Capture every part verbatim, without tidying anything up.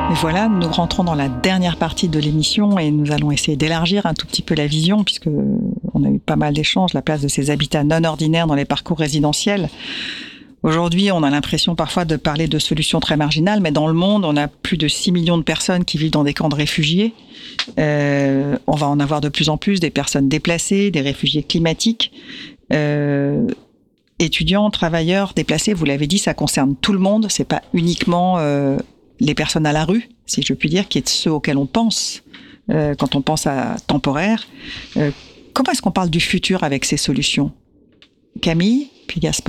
Et voilà, nous rentrons dans la dernière partie de l'émission et nous allons essayer d'élargir un tout petit peu la vision, puisque on a eu pas mal d'échanges, la place de ces habitats non ordinaires dans les parcours résidentiels. Aujourd'hui, on a l'impression parfois de parler de solutions très marginales, mais dans le monde, on a plus de six millions de personnes qui vivent dans des camps de réfugiés. Euh, on va en avoir de plus en plus, des personnes déplacées, des réfugiés climatiques. Euh, étudiants, travailleurs, déplacés, vous l'avez dit, ça concerne tout le monde. C'est pas uniquement euh, les personnes à la rue, si je puis dire, qui est ceux auxquels on pense euh, quand on pense à temporaire. Euh, comment est-ce qu'on parle du futur avec ces solutions ? Camille, puis Gaspard ?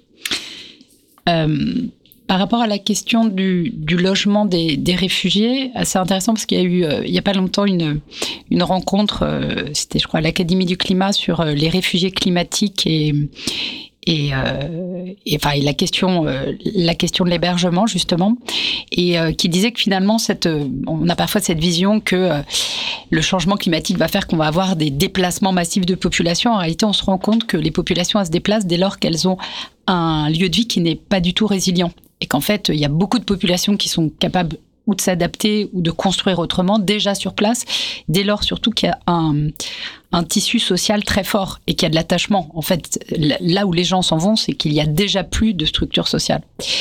Euh, par rapport à la question du, du logement des, des réfugiés, c'est intéressant parce qu'il y a eu, euh, il n'y a pas longtemps, une, une rencontre, euh, c'était je crois à l'Académie du climat, sur euh, les réfugiés climatiques et, et, euh, et, enfin, et la, question, euh, la question de l'hébergement, justement, et euh, qui disait que finalement, cette, euh, on a parfois cette vision que euh, le changement climatique va faire qu'on va avoir des déplacements massifs de population. En réalité, on se rend compte que les populations elles se déplacent dès lors qu'elles ont un lieu de vie qui n'est pas du tout résilient. Et qu'en fait, il y a beaucoup de populations qui sont capables ou de s'adapter ou de construire autrement déjà sur place, dès lors surtout qu'il y a un, un tissu social très fort et qu'il y a de l'attachement. En fait, là où les gens s'en vont, c'est qu'il y a déjà plus de structure sociale.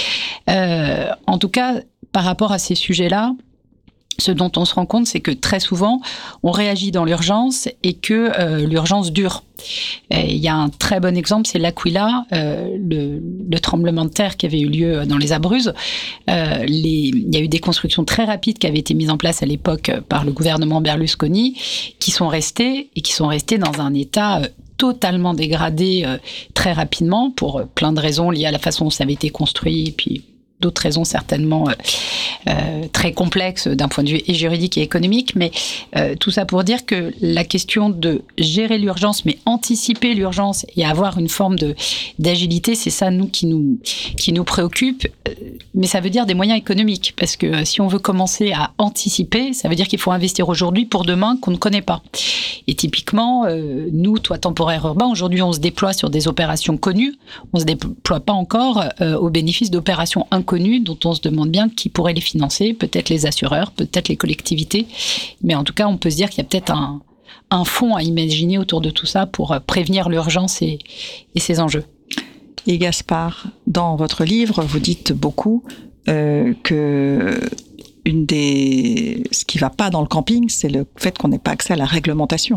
Euh, en tout cas, par rapport à ces sujets-là, ce dont on se rend compte, c'est que très souvent, on réagit dans l'urgence et que euh, l'urgence dure. Il y a un très bon exemple, c'est l'Aquila, euh, le, le tremblement de terre qui avait eu lieu dans les Abruzzes. Euh, les, il y a eu des constructions très rapides qui avaient été mises en place à l'époque par le gouvernement Berlusconi, qui sont restées et qui sont restées dans un état euh, totalement dégradé euh, très rapidement pour euh, plein de raisons liées à la façon dont ça avait été construit et puis d'autres raisons certainement euh, euh, très complexes d'un point de vue et juridique et économique, mais euh, tout ça pour dire que la question de gérer l'urgence, mais anticiper l'urgence et avoir une forme de d'agilité, c'est ça nous qui nous qui nous préoccupe. Mais ça veut dire des moyens économiques, parce que euh, si on veut commencer à anticiper, ça veut dire qu'il faut investir aujourd'hui pour demain qu'on ne connaît pas. Et typiquement, euh, nous, Toit Temporaire Urbain, aujourd'hui, on se déploie sur des opérations connues, on se déploie pas encore euh, au bénéfice d'opérations inconnues dont on se demande bien qui pourrait les financer, peut-être les assureurs, peut-être les collectivités, mais en tout cas on peut se dire qu'il y a peut-être un, un fonds à imaginer autour de tout ça pour prévenir l'urgence et, et ses enjeux. Et Gaspard, dans votre livre, vous dites beaucoup euh, que une des... ce qui ne va pas dans le camping, c'est le fait qu'on n'ait pas accès à la réglementation.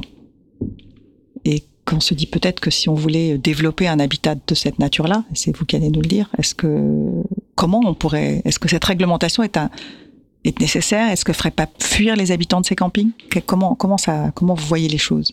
Et qu'on se dit peut-être que si on voulait développer un habitat de cette nature-là, c'est vous qui allez nous le dire, est-ce que comment on pourrait, est-ce que cette réglementation est un est nécessaire, est-ce que ferait pas fuir les habitants de ces campings? Comment comment ça comment vous voyez les choses?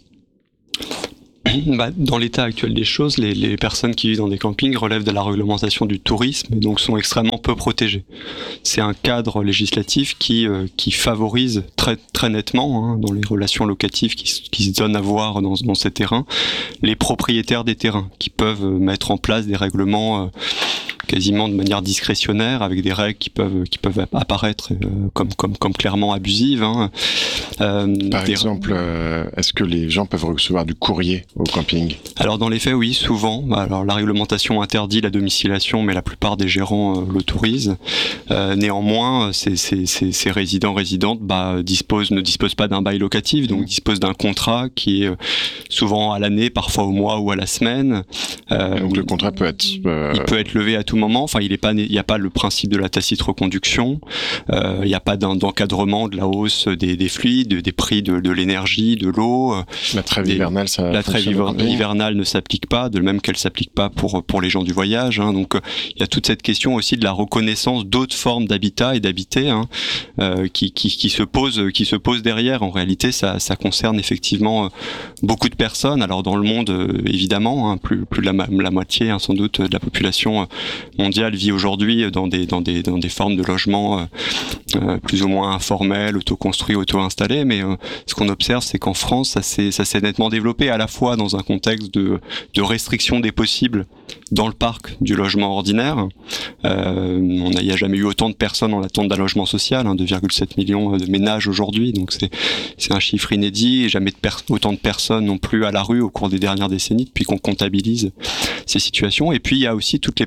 Bah, dans l'état actuel des choses, les, les personnes qui vivent dans des campings relèvent de la réglementation du tourisme et donc sont extrêmement peu protégées. C'est un cadre législatif qui euh, qui favorise très très nettement hein, dans les relations locatives qui, qui se donnent à voir dans, dans ces terrains les propriétaires des terrains qui peuvent mettre en place des règlements euh, quasiment de manière discrétionnaire, avec des règles qui peuvent qui peuvent apparaître euh, comme comme comme clairement abusives. Hein. Euh, Par des... exemple, euh, est-ce que les gens peuvent recevoir du courrier au camping? Alors dans les faits, oui, souvent. Alors la réglementation interdit la domiciliation, mais la plupart des gérants euh, l'autorisent. Euh, néanmoins, ces, ces, ces, ces résidents résidentes bah, disposent ne disposent pas d'un bail locatif, donc disposent d'un contrat qui est euh, souvent à l'année, parfois au mois ou à la semaine. Euh, donc le contrat peut être euh... il peut être levé à tout moment. Enfin, il est pas, il n'y a pas le principe de la tacite reconduction. Euh, il n'y a pas d'un, d'encadrement de la hausse des, des fluides, des prix de, de l'énergie, de l'eau. La trêve des, hivernale, ça. La trêve hivernale ne s'applique pas, de même qu'elle s'applique pas pour pour les gens du voyage. Hein. Donc, il y a toute cette question aussi de la reconnaissance d'autres formes d'habitat et d'habiter hein, euh, qui, qui qui se pose qui se pose derrière. En réalité, ça ça concerne effectivement beaucoup de personnes. Alors dans le monde, euh, évidemment, hein, plus plus de la, la moitié, hein, sans doute, de la population mondiale vit aujourd'hui dans des dans des dans des formes de logement euh, euh, plus ou moins informels, auto-construits, auto-installés. Mais euh, ce qu'on observe, c'est qu'en France, ça s'est ça s'est nettement développé à la fois dans un contexte de de restriction des possibles dans le parc du logement ordinaire. Euh, on n'a, il n'y a jamais eu autant de personnes en attente d'un logement social, hein, deux virgule sept millions de ménages aujourd'hui, donc c'est c'est un chiffre inédit, et jamais de per- autant de personnes non plus à la rue au cours des dernières décennies depuis qu'on comptabilise ces situations. Et puis il y a aussi toutes les personnes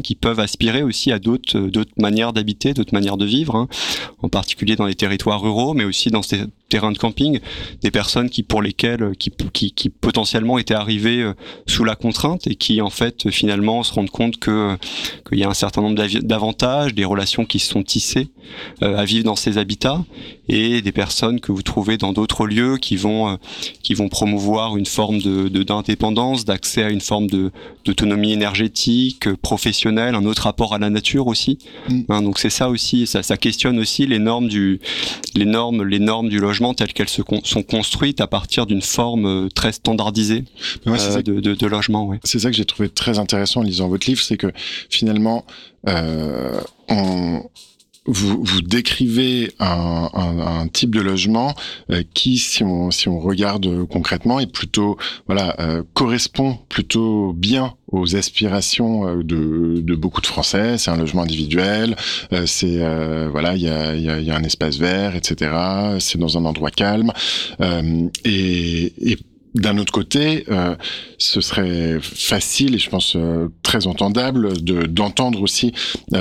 personnes qui peuvent aspirer aussi à d'autres, d'autres manières d'habiter, d'autres manières de vivre, hein, en particulier dans les territoires ruraux, mais aussi dans ces terrains de camping, des personnes qui pour lesquelles qui, qui, qui potentiellement étaient arrivées sous la contrainte et qui en fait finalement se rendent compte que qu'il y a un certain nombre d'avantages, des relations qui se sont tissées euh, à vivre dans ces habitats, et des personnes que vous trouvez dans d'autres lieux qui vont euh, qui vont promouvoir une forme de, de d'indépendance, d'accès à une forme de d'autonomie énergétique, professionnelle, un autre rapport à la nature aussi. Mmh. Hein, donc c'est ça aussi, ça, ça questionne aussi les normes du les normes les normes du logement telles qu'elles se con- sont construites à partir d'une forme très standardisée ouais, euh, de, de, de logement. Ouais. C'est ça que j'ai trouvé très intéressant en lisant votre livre, c'est que finalement, euh, on, vous, vous décrivez un, un, un type de logement euh, qui, si on, si on regarde concrètement, est plutôt, voilà, euh, correspond plutôt bien aux aspirations de, de beaucoup de Français. C'est un logement individuel, euh, c'est euh, voilà, il y a, y, a, y a un espace vert, et cetera. C'est dans un endroit calme, euh, et, et d'un autre côté, euh, ce serait facile et je pense euh, très entendable de d'entendre aussi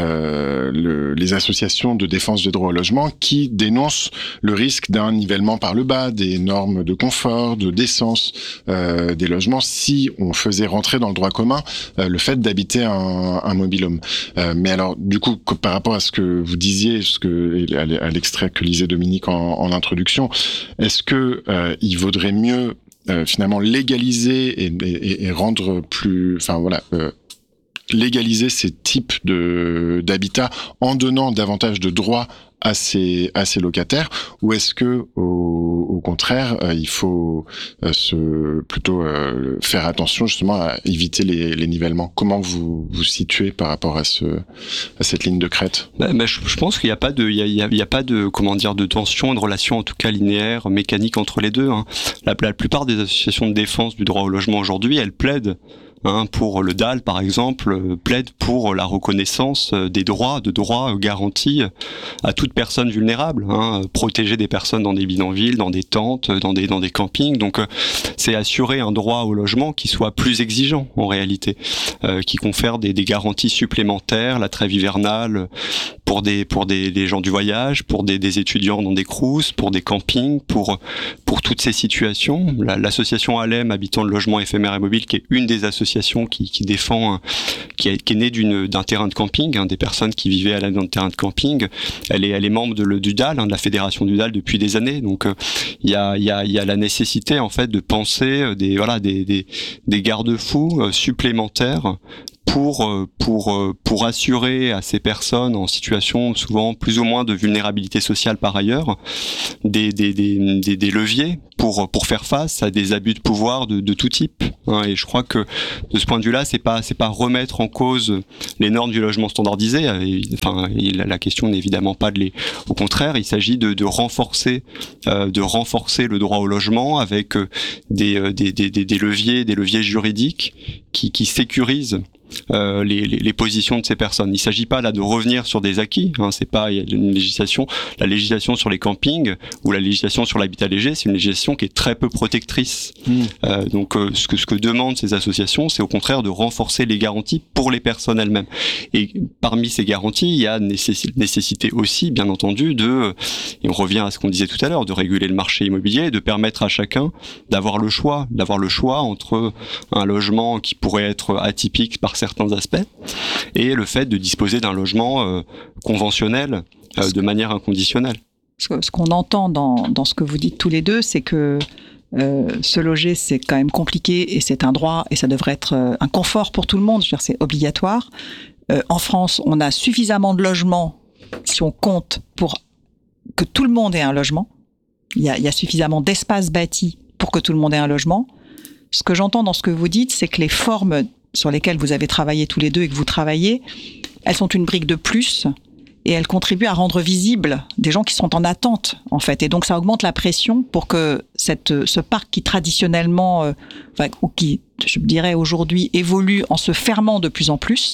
euh, le, les associations de défense des droits au logement qui dénoncent le risque d'un nivellement par le bas des normes de confort, de décence euh, des logements si on faisait rentrer dans le droit commun euh, le fait d'habiter un, un mobil-home. Euh, mais alors, du coup, que, par rapport à ce que vous disiez, ce que à l'extrait que lisait Dominique en, en introduction, est-ce que euh, il vaudrait mieux Euh, finalement légaliser et, et, et rendre plus, enfin voilà, euh, légaliser ces types de d'habitat en donnant davantage de droits à ces à ces locataires, ou est-ce que au, au contraire euh, il faut euh, se plutôt euh, faire attention justement à éviter les, les nivellements? Comment vous vous situez par rapport à ce à cette ligne de crête? Bah, bah, je, je pense qu'il n'y a pas de il y a, il y a, il y a pas de comment dire de tension, de relation en tout cas linéaire, mécanique entre les deux. Hein. La, la plupart des associations de défense du droit au logement aujourd'hui, elles plaident Hein, pour le D A L, par exemple, euh, plaide pour la reconnaissance euh, des droits, de droits euh, garantis à toute personne vulnérable, hein, protéger des personnes dans des bidonvilles, dans des tentes, dans des dans des campings. Donc, euh, c'est assurer un droit au logement qui soit plus exigeant en réalité, euh, qui confère des, des garanties supplémentaires, la trêve hivernale pour des pour des, des gens du voyage, pour des, des étudiants dans des crous, pour des campings, pour pour toutes ces situations. La, l'association Alem, Habitants de Logement Éphémère et Mobile, qui est une des associations Qui, qui défend, qui est, qui est née d'une, d'un terrain de camping, hein, des personnes qui vivaient à la dans le terrain de camping. Elle est, elle est membre de, le, du D A L, hein, de la fédération du D A L depuis des années. Donc, il euh, y a, il y a, il y a la nécessité en fait de penser des, voilà, des, des, des garde-fous euh, supplémentaires pour pour pour assurer à ces personnes en situation souvent plus ou moins de vulnérabilité sociale par ailleurs des des des des, des leviers pour pour faire face à des abus de pouvoir de de tout type. Hein, et je crois que de ce point de vue-là, c'est pas c'est pas remettre en cause les normes du logement standardisé. Et, enfin, la question n'est évidemment pas de les. Au contraire, il s'agit de de renforcer euh, de renforcer le droit au logement avec des des des des, des leviers des leviers juridiques qui qui sécurisent Euh, les, les, les positions de ces personnes. Il ne s'agit pas là de revenir sur des acquis. Hein, c'est pas il y a une législation. La législation sur les campings ou la législation sur l'habitat léger, c'est une législation qui est très peu protectrice. Mmh. Euh, donc, euh, ce que ce que demandent ces associations, c'est au contraire de renforcer les garanties pour les personnes elles-mêmes. Et parmi ces garanties, il y a nécess- nécessité aussi, bien entendu, de et on revient à ce qu'on disait tout à l'heure, de réguler le marché immobilier, de permettre à chacun d'avoir le choix, d'avoir le choix entre un logement qui pourrait être atypique par certains aspects et le fait de disposer d'un logement euh, conventionnel euh, de manière inconditionnelle. Ce qu'on entend dans, dans ce que vous dites tous les deux, c'est que euh, se loger, c'est quand même compliqué et c'est un droit et ça devrait être un confort pour tout le monde. Je veux dire, c'est obligatoire. Euh, en France, on a suffisamment de logements, si on compte, pour que tout le monde ait un logement. Il y a, il y a suffisamment d'espace bâti pour que tout le monde ait un logement. Ce que j'entends dans ce que vous dites, c'est que les formes sur lesquelles vous avez travaillé tous les deux et que vous travaillez, elles sont une brique de plus et elles contribuent à rendre visibles des gens qui sont en attente, en fait. Et donc, ça augmente la pression pour que cette, ce parc qui traditionnellement, euh, enfin, ou qui, je dirais aujourd'hui, évolue en se fermant de plus en plus,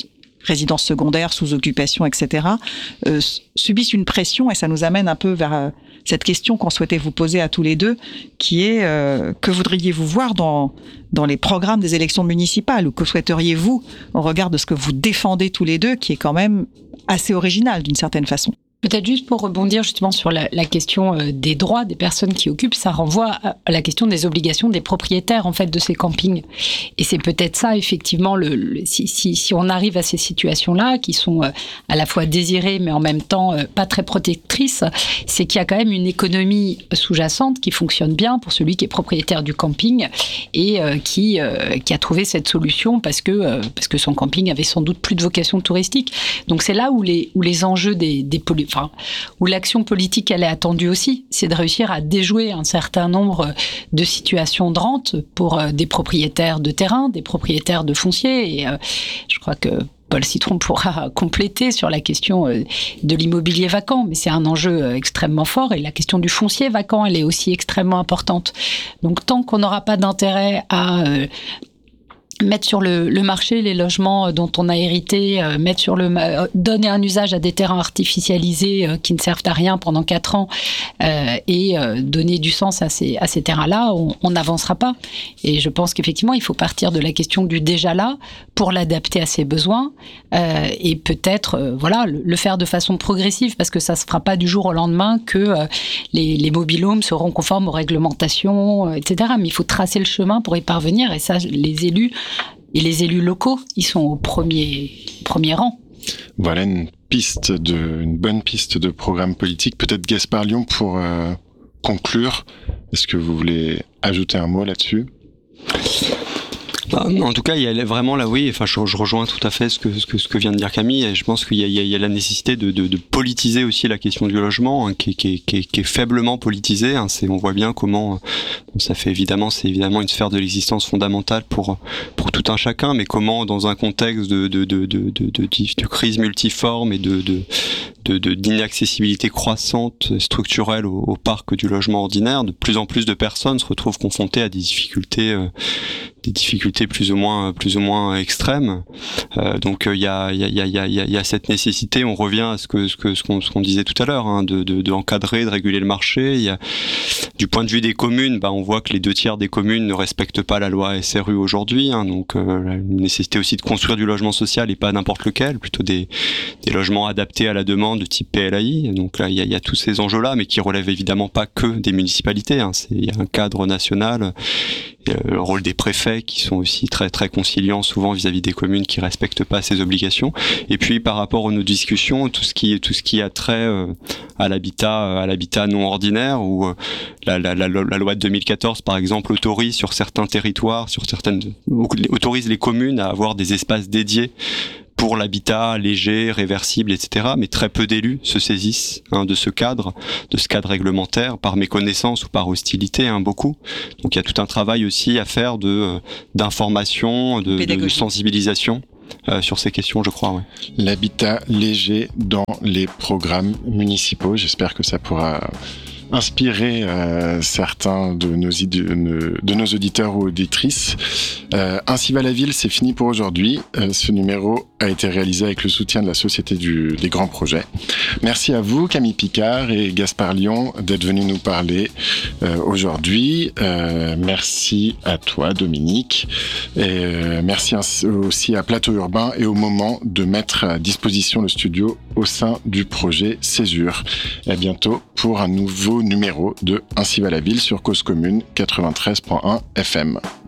résidences secondaires sous occupation, et cetera, euh, subissent une pression, et ça nous amène un peu vers euh, cette question qu'on souhaitait vous poser à tous les deux, qui est euh, que voudriez-vous voir dans, dans les programmes des élections municipales, ou que souhaiteriez-vous au regard de ce que vous défendez tous les deux, qui est quand même assez original d'une certaine façon. Peut-être juste pour rebondir justement sur la, la question euh, des droits des personnes qui occupent, ça renvoie à, à la question des obligations des propriétaires en fait de ces campings. Et c'est peut-être ça effectivement, le, le, si, si, si on arrive à ces situations-là qui sont euh, à la fois désirées mais en même temps euh, pas très protectrices, c'est qu'il y a quand même une économie sous-jacente qui fonctionne bien pour celui qui est propriétaire du camping et euh, qui, euh, qui a trouvé cette solution parce que, euh, parce que son camping avait sans doute plus de vocation touristique. Donc c'est là où les, où les enjeux des, des pollutions, Enfin, où l'action politique elle est attendue aussi, c'est de réussir à déjouer un certain nombre de situations de rente pour euh, des propriétaires de terrain, des propriétaires de foncier. Et euh, je crois que Paul Citron pourra compléter sur la question euh, de l'immobilier vacant, mais c'est un enjeu euh, extrêmement fort. Et la question du foncier vacant, elle est aussi extrêmement importante. Donc tant qu'on n'aura pas d'intérêt à euh, mettre sur le, le marché les logements dont on a hérité, euh, mettre sur le euh, donner un usage à des terrains artificialisés euh, qui ne servent à rien pendant quatre ans euh, et euh, donner du sens à ces à ces terrains-là, on n'avancera pas. Et je pense qu'effectivement, il faut partir de la question du déjà là pour l'adapter à ses besoins euh, et peut-être euh, voilà le, le faire de façon progressive parce que ça se fera pas du jour au lendemain que euh, les, les mobil-homes seront conformes aux réglementations, euh, et cetera. Mais il faut tracer le chemin pour y parvenir et ça, les élus et les élus locaux, ils sont au premier, premier rang. Voilà une piste de, une bonne piste de programme politique. Peut-être Gaspard Lyon pour euh, conclure. Est-ce que vous voulez ajouter un mot là-dessus ? En tout cas, il y a vraiment là, oui. Enfin, je, je rejoins tout à fait ce que ce que ce que vient de dire Camille. Et je pense qu'il y a, il y a, il y a la nécessité de, de, de politiser aussi la question du logement, hein, qui, qui, qui, qui est faiblement politisée. Hein. C'est, on voit bien comment bon, ça fait évidemment, c'est évidemment une sphère de l'existence fondamentale pour pour tout un chacun, mais comment dans un contexte de de de de de, de, de crise multiforme et de de De, de, d'inaccessibilité croissante, structurelle au, au parc du logement ordinaire, de plus en plus de personnes se retrouvent confrontées à des difficultés, euh, des difficultés plus ou moins, plus ou moins extrêmes. Euh, donc il y a, il y a, il y a, il y a, il y a cette nécessité. On revient à ce que, ce que, ce qu'on, ce qu'on disait tout à l'heure, hein, de, de, de encadrer, de réguler le marché. Il y a, du point de vue des communes, bah, on voit que les deux tiers des communes ne respectent pas la loi S R U aujourd'hui. Hein, donc euh, la nécessité aussi de construire du logement social et pas n'importe lequel, plutôt des, des logements adaptés à la demande de type P L A I. Donc là, il y a, il y a tous ces enjeux-là, mais qui relèvent évidemment pas que des municipalités. Hein. C'est, il y a un cadre national, et le rôle des préfets qui sont aussi très très conciliants souvent vis-à-vis des communes qui respectent pas ces obligations. Et puis par rapport à nos discussions, tout ce qui tout ce qui a trait euh, à l'habitat à l'habitat non ordinaire, où euh, la, la, la, la loi de deux mille quatorze par exemple autorise sur certains territoires, sur certaines autorise les communes à avoir des espaces dédiés pour l'habitat léger, réversible, et cetera. Mais très peu d'élus se saisissent hein, de ce cadre, de ce cadre réglementaire, par méconnaissance ou par hostilité, hein, beaucoup. Donc il y a tout un travail aussi à faire de d'information, de, de, de sensibilisation euh, sur ces questions, je crois. Ouais. L'habitat léger dans les programmes municipaux. J'espère que ça pourra inspirer euh, certains de nos, de nos auditeurs ou auditrices. Euh, Ainsi va la ville, c'est fini pour aujourd'hui. Euh, ce numéro a été réalisé avec le soutien de la Société du, des Grands Projets. Merci à vous, Camille Picard et Gaspard Lyon, d'être venus nous parler euh, aujourd'hui. Euh, merci à toi, Dominique. Et euh, merci aussi à Plateau Urbain et au moment de mettre à disposition le studio au sein du projet Césure. Et à bientôt pour un nouveau numéro de Ainsi va la ville sur Cause Commune quatre-vingt-treize point un F M.